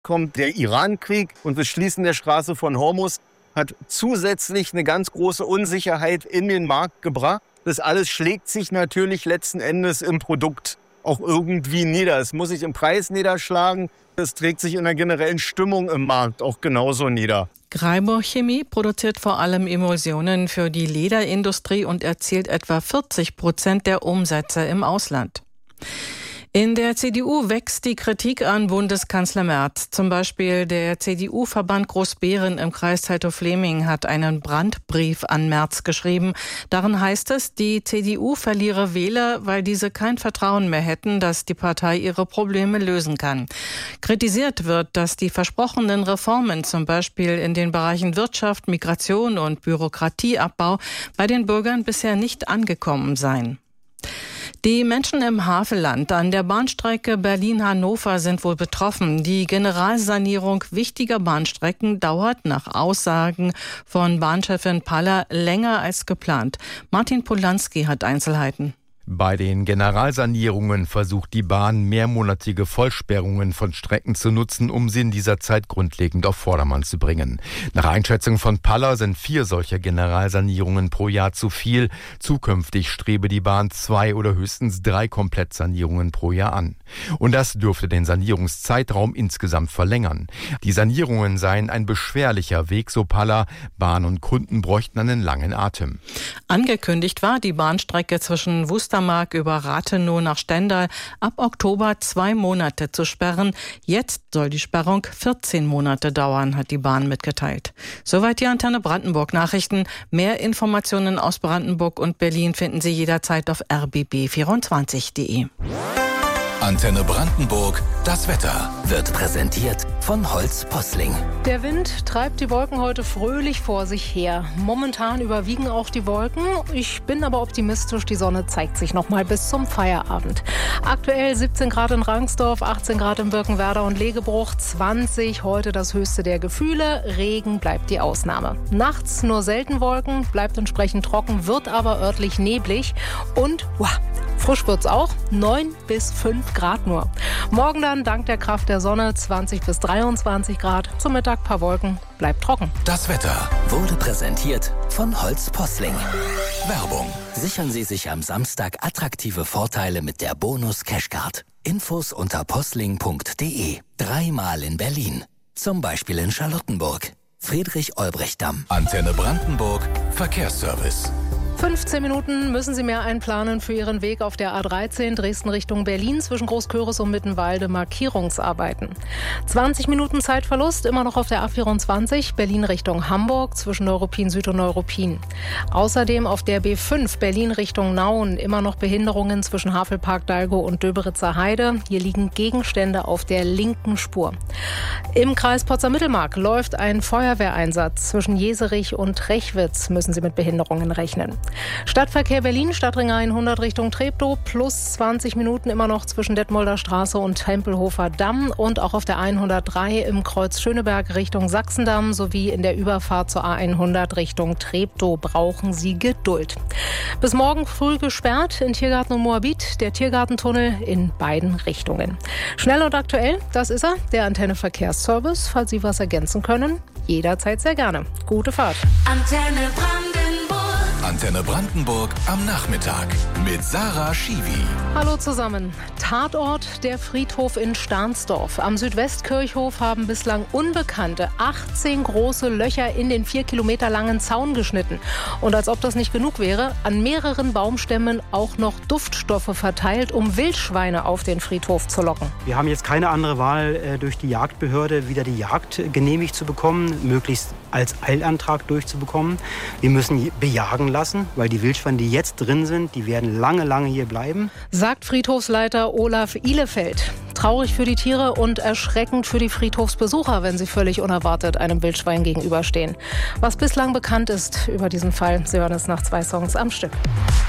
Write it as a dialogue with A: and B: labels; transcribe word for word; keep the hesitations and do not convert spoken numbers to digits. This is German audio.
A: kommt der Iran-Krieg und das Schließen der Straße von Hormuz hat zusätzlich eine ganz große Unsicherheit in den Markt gebracht. Das alles schlägt sich natürlich letzten Endes im Produkt auch irgendwie nieder. Es muss sich im Preis niederschlagen. Es trägt sich in der generellen Stimmung im Markt auch genauso nieder.
B: Greibor Chemie produziert vor allem Emulsionen für die Lederindustrie und erzielt etwa vierzig Prozent der Umsätze im Ausland. In der C D U wächst die Kritik an Bundeskanzler Merz. Zum Beispiel der C D U-Verband Großbeeren im Kreis Teltow-Fleming hat einen Brandbrief an Merz geschrieben. Darin heißt es, die C D U verliere Wähler, weil diese kein Vertrauen mehr hätten, dass die Partei ihre Probleme lösen kann. Kritisiert wird, dass die versprochenen Reformen, zum Beispiel in den Bereichen Wirtschaft, Migration und Bürokratieabbau, bei den Bürgern bisher nicht angekommen seien. Die Menschen im Havelland an der Bahnstrecke Berlin-Hannover sind wohl betroffen. Die Generalsanierung wichtiger Bahnstrecken dauert nach Aussagen von Bahnchefin Paller länger als geplant. Martin Polanski hat Einzelheiten.
C: Bei den Generalsanierungen versucht die Bahn, mehrmonatige Vollsperrungen von Strecken zu nutzen, um sie in dieser Zeit grundlegend auf Vordermann zu bringen. Nach Einschätzung von Paller sind vier solcher Generalsanierungen pro Jahr zu viel. Zukünftig strebe die Bahn zwei oder höchstens drei Komplettsanierungen pro Jahr an. Und das dürfte den Sanierungszeitraum insgesamt verlängern. Die Sanierungen seien ein beschwerlicher Weg, so Paller. Bahn und Kunden bräuchten einen langen Atem.
B: Angekündigt war die Bahnstrecke zwischen Wustermark über Rathenow nach Stendal ab Oktober zwei Monate zu sperren. Jetzt soll die Sperrung vierzehn Monate dauern, hat die Bahn mitgeteilt. Soweit die Antenne Brandenburg Nachrichten. Mehr Informationen aus Brandenburg und Berlin finden Sie jederzeit auf r b b vierundzwanzig punkt de.
D: Antenne Brandenburg, das Wetter wird präsentiert von Holz Posling.
E: Der Wind treibt die Wolken heute fröhlich vor sich her. Momentan überwiegen auch die Wolken. Ich bin aber optimistisch, die Sonne zeigt sich noch mal bis zum Feierabend. Aktuell siebzehn Grad in Rangsdorf, achtzehn Grad in Birkenwerder und Legebruch, zwanzig heute das höchste der Gefühle. Regen bleibt die Ausnahme. Nachts nur selten Wolken, bleibt entsprechend trocken, wird aber örtlich neblig und wow, frisch wird's auch, neun bis fünf Grad nur. Morgen dann dank der Kraft der Sonne zwanzig bis dreiundzwanzig Grad. Zum Mittag paar Wolken, bleibt trocken.
D: Das Wetter wurde präsentiert von Holz Posling. Werbung. Sichern Sie sich am Samstag attraktive Vorteile mit der Bonus Cashcard. Infos unter posling punkt de. Dreimal in Berlin. Zum Beispiel in Charlottenburg. Friedrich-Olbrecht-Damm. Antenne Brandenburg. Verkehrsservice.
E: fünfzehn Minuten müssen Sie mehr einplanen für Ihren Weg auf der A dreizehn Dresden Richtung Berlin zwischen Großköris und Mittenwalde. Markierungsarbeiten. zwanzig Minuten Zeitverlust immer noch auf der A vierundzwanzig Berlin Richtung Hamburg zwischen Neuruppin Süd und Neuruppin. Außerdem auf der B fünf Berlin Richtung Nauen immer noch Behinderungen zwischen Havelpark Dalgo und Döberitzer Heide. Hier liegen Gegenstände auf der linken Spur. Im Kreis Potsdam-Mittelmark läuft ein Feuerwehreinsatz. Zwischen Jeserich und Rechwitz müssen Sie mit Behinderungen rechnen. Stadtverkehr Berlin, Stadtring hundert Richtung Treptow, plus zwanzig Minuten immer noch zwischen Detmolder Straße und Tempelhofer Damm und auch auf der hundertdrei im Kreuz Schöneberg Richtung Sachsendamm sowie in der Überfahrt zur A hundert Richtung Treptow brauchen Sie Geduld. Bis morgen früh gesperrt in Tiergarten und Moabit, der Tiergartentunnel in beiden Richtungen. Schnell und aktuell, das ist er, der Antenne Verkehrsservice. Falls Sie was ergänzen können, jederzeit sehr gerne. Gute Fahrt.
D: Antenne Brandenburg. Antenne Brandenburg am Nachmittag mit Sarah Schiwi.
E: Hallo zusammen. Tatort der Friedhof in Stahnsdorf. Am Südwestkirchhof haben bislang Unbekannte achtzehn große Löcher in den vier Kilometer langen Zaun geschnitten. Und als ob das nicht genug wäre, an mehreren Baumstämmen auch noch Duftstoffe verteilt, um Wildschweine auf den Friedhof zu locken.
F: Wir haben jetzt keine andere Wahl, durch die Jagdbehörde wieder die Jagd genehmigt zu bekommen, möglichst als Eilantrag durchzubekommen. Wir müssen bejagen lassen, weil die Wildschweine, die jetzt drin sind, die werden lange, lange hier bleiben.
E: Sagt Friedhofsleiter Olaf Ihlefeld. Traurig für die Tiere und erschreckend für die Friedhofsbesucher, wenn sie völlig unerwartet einem Wildschwein gegenüberstehen. Was bislang bekannt ist über diesen Fall, Sie hören es nach zwei Songs am Stück.